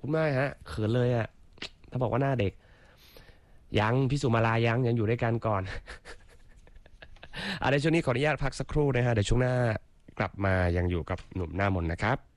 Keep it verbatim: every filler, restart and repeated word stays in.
คุณมากฮะเขินเลยอ่ะถ้าบอกว่าหน้าเด็กยังพี่สุมาลายังยังอยู่ด้วยกันก่อนอ่ะในช่วงนี้ขออนุญาตพักสักครู่นะฮะเดี๋ยวช่วงหน้ากลับมายังอยู่กับหนุ่มหน้ามนต์นะครับ